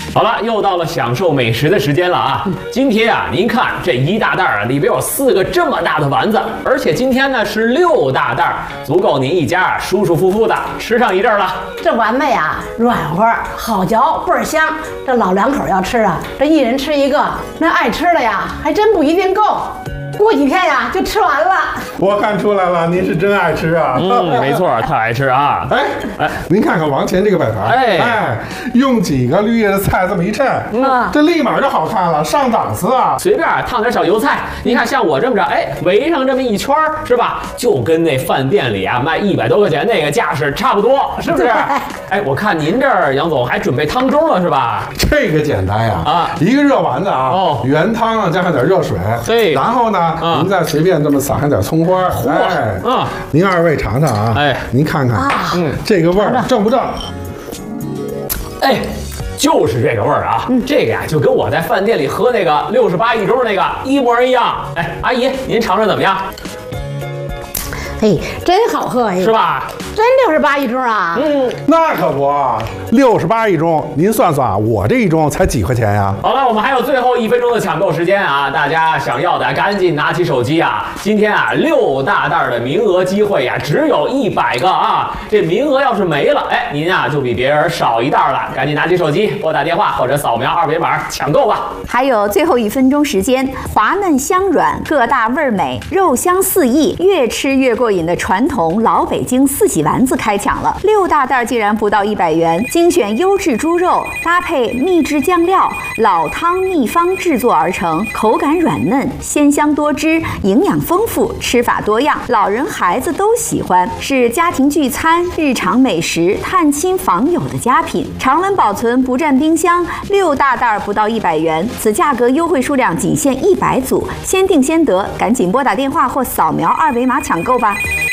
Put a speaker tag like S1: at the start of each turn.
S1: 好了，又到了享受美食的时间了啊！今天啊，您看这一大袋啊，里边有4个这么大的丸子，而且今天呢是6大袋，足够您一家舒舒服服的吃上一阵了。
S2: 这丸子呀，软和好嚼，倍儿香。这老两口要吃啊，这一人吃一个，那爱吃的呀，还真不一定够。过几天呀，就吃完了。
S3: 我看出来了，您是真爱吃啊！
S1: 没错，特爱吃啊！
S3: 您看看王前这个摆盘，用几个绿叶的菜这么一衬，这立马就好看了，上档次啊！
S1: 随便烫点小油菜，你看像我这么着，围上这么一圈是吧？就跟那饭店里啊卖100多块钱那个架势差不多，是不是？我看您这儿杨总还准备汤盅了是吧？
S3: 这个简单呀，一个热丸子啊，原汤啊加上点热水，
S1: 对，
S3: 然后呢，您再随便这么撒上点葱花，您2位尝尝啊，您看看，这个味儿正不正？
S1: 就是这个味儿啊，这个呀就跟我在饭店里喝那个68一盅那个一模一样。阿姨，您尝尝怎么样？
S2: 真好喝
S1: 是吧？
S2: 真68一盅啊！
S3: 那可不，68一盅，您算算啊，我这一盅才几块钱呀？
S1: 好了，我们还有最后1分钟的抢购时间啊，大家想要的赶紧拿起手机啊！今天啊6大袋的名额机会呀，只有100个啊！这名额要是没了，您啊就比别人少一袋了，赶紧拿起手机拨打电话或者扫描2维码抢购吧！
S4: 还有最后1分钟时间，滑嫩香软，个大味儿美，肉香四溢，越吃越过瘾的传统老北京4喜丸子开抢了，6大袋竟然不到100元，精选优质猪肉，搭配秘制酱料，老汤秘方制作而成，口感软嫩，鲜香多汁，营养丰富，吃法多样，老人孩子都喜欢，是家庭聚餐、日常美食、探亲访友的佳品，常温保存，不占冰箱，6大袋不到100元，此价格优惠数量仅限100组，先订先得，赶紧拨打电话或扫描2维码抢购吧。